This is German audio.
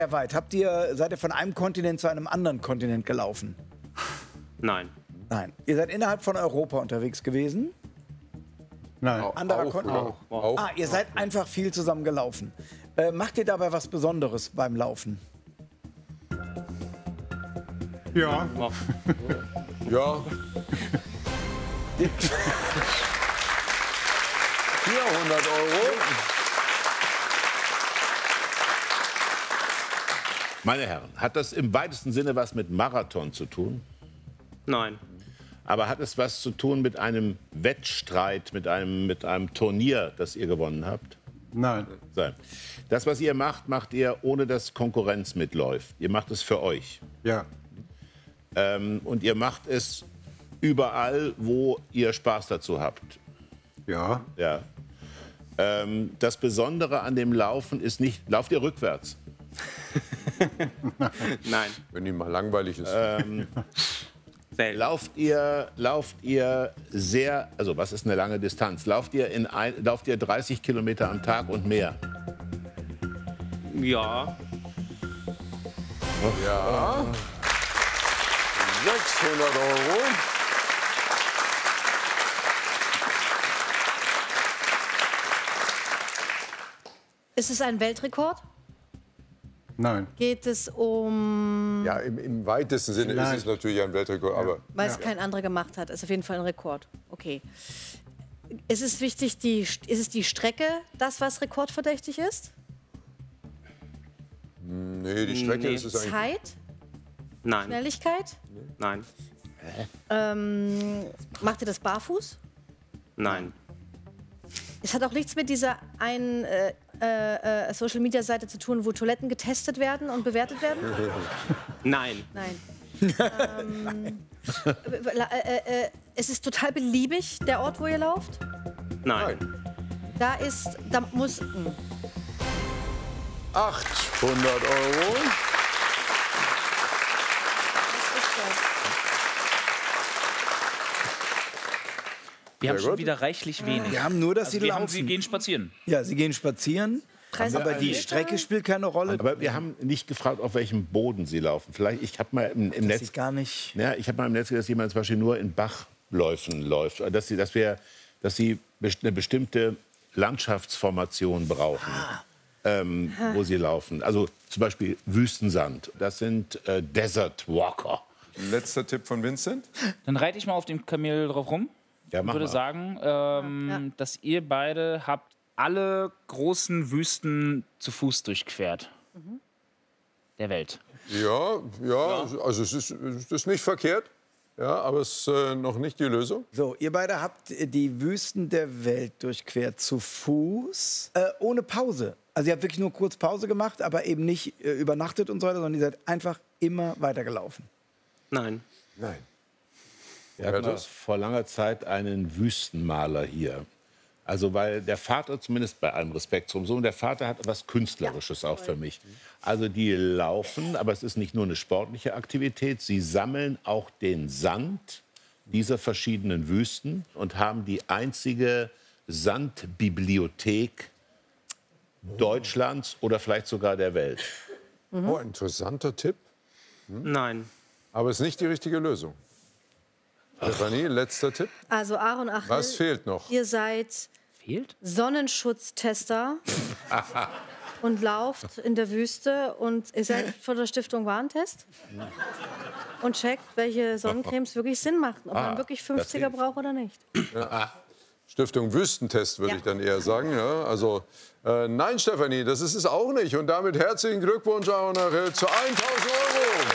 Sehr weit. Seid ihr von einem Kontinent zu einem anderen Kontinent gelaufen? Nein. Nein. Ihr seid innerhalb von Europa unterwegs gewesen? Nein. Anderer Kontinent? Auch. Ah, ihr seid einfach viel zusammen gelaufen. Macht ihr dabei was Besonderes beim Laufen? Ja. Ja. 400 Euro. Meine Herren, hat das im weitesten Sinne was mit Marathon zu tun? Nein. Aber hat es was zu tun mit einem Wettstreit, mit einem Turnier, das ihr gewonnen habt? Nein. Sein. Das, was ihr macht, macht ihr, ohne dass Konkurrenz mitläuft. Ihr macht es für euch. Ja. Und ihr macht es überall, wo ihr Spaß dazu habt. Ja. Ja. Das Besondere an dem Laufen ist nicht, lauft ihr rückwärts? Nein. Wenn die mal langweilig ist. Selten. Lauft ihr sehr, also was ist eine lange Distanz? Lauft ihr 30 Kilometer am Tag und mehr? Ja. Ja. 600 Euro. Ist es ein Weltrekord? Nein. Geht es um, Ja, im weitesten Sinne ist es natürlich ein Weltrekord, aber weil es kein anderer gemacht hat, ist auf jeden Fall ein Rekord. Okay. Ist es wichtig, ist es die Strecke, das, was rekordverdächtig ist? nee, die Strecke Nee. ist es eigentlich. Zeit? Nein. Schnelligkeit? Nein. Macht ihr das barfuß? Nein. Es hat auch nichts mit dieser einen Social-Media-Seite zu tun, wo Toiletten getestet werden und bewertet werden? Nein. Nein. Es ist total beliebig, der Ort, wo ihr lauft? Nein. Da muss... 800 Euro. Was ist das? Wir haben Sehr schon gut. wieder reichlich wenig. Wir haben nur, dass sie Wir haben, laufen. sie gehen spazieren. Ja, sie gehen spazieren. 30 Aber die Kilometer? Strecke spielt keine Rolle. Aber wir haben nicht gefragt, auf welchem Boden sie laufen. Vielleicht, ich habe mal im das Netz, ist gar nicht. ja, ich habe mal im Netz gesehen, dass jemand zum Beispiel nur in Bachläufen läuft, dass sie eine bestimmte Landschaftsformation brauchen, wo sie laufen. Also zum Beispiel Wüstensand. Das sind Desert Walker. Letzter Tipp von Vincent. Dann reite ich mal auf dem Kamel drauf rum. Ja, Ich mach würde mal. sagen, dass ihr beide habt alle großen Wüsten zu Fuß durchquert. Der Welt. Ja, also es ist nicht verkehrt. Ja, aber es ist noch nicht die Lösung. So, ihr beide habt die Wüsten der Welt durchquert zu Fuß, ohne Pause. Also ihr habt wirklich nur kurz Pause gemacht, aber eben nicht übernachtet und so weiter, sondern ihr seid einfach immer weitergelaufen. Nein. Nein. Wir hatten vor langer Zeit einen Wüstenmaler hier. Also weil der Vater, zumindest bei allem Respekt zum Sohn, der Vater hat etwas Künstlerisches auch für mich. Also die laufen, aber es ist nicht nur eine sportliche Aktivität, sie sammeln auch den Sand dieser verschiedenen Wüsten und haben die einzige Sandbibliothek Deutschlands oder vielleicht sogar der Welt. Oh, interessanter Tipp. Nein. Aber es ist nicht die richtige Lösung. Stefanie, letzter Tipp. Also Aaron Achel, Was fehlt noch? ihr seid Fehlt? Sonnenschutztester und lauft in der Wüste und ihr seid von der Stiftung Warentest und checkt, welche Sonnencremes wirklich Sinn machen, ob man wirklich 50er hilft. braucht oder nicht. Stiftung Wüstentest, würde Ja. ich dann eher sagen. Ja, also, nein, Stefanie, das ist es auch nicht. Und damit herzlichen Glückwunsch, Aaron Achel, zu 1.000 Euro.